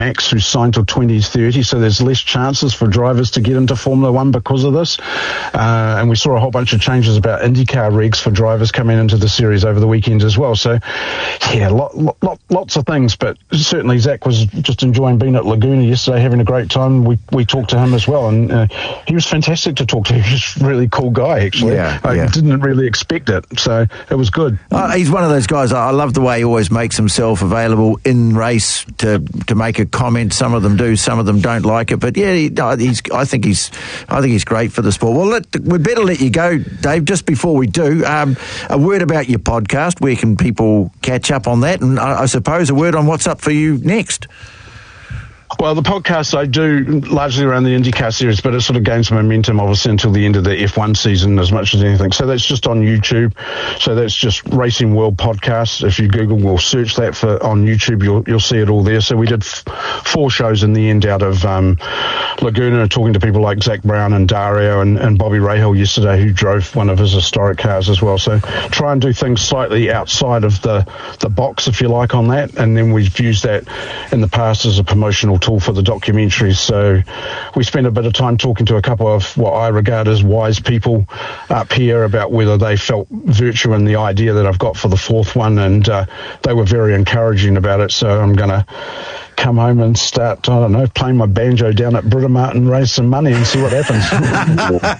Max, who's signed till 2030, so there's less chances for drivers to get into Formula One because of this. And we saw a whole bunch of changes about IndyCar regs for drivers coming into the series over the weekend as well. So, yeah, lots of things, but certainly Zach was just enjoying being at Laguna yesterday, having a great time. We talked to him as well, and he was fantastic to talk to. He was a really cool guy, actually. I didn't really expect it, so it was good. He's one of those guys. I love the way he always makes himself available in race to make a comment. Some of them do, some of them don't like it, but yeah, I think he's great for the sport. Well, we'd better let you go, Dave. Just before we do, a word about your podcast. Where can people catch up on that? And I suppose a word on what's up for you next. Well, the podcast I do largely around the IndyCar series, but it sort of gains momentum, obviously, until the end of the F1 season as much as anything. So that's just on YouTube. So that's just Racing World Podcast. If you Google or search that on YouTube, you'll see it all there. So we did 4 shows in the end out of Laguna, talking to people like Zach Brown and Dario and Bobby Rahal yesterday, who drove one of his historic cars as well. So try and do things slightly outside of the box, if you like, on that. And then we've used that in the past as a promotional tool for the documentaries. So we spent a bit of time talking to a couple of what I regard as wise people up here about whether they felt virtue in the idea that I've got for the 4th one, and they were very encouraging about it. So I'm going to come home and start, I don't know, playing my banjo down at Britomart and raise some money and see what happens.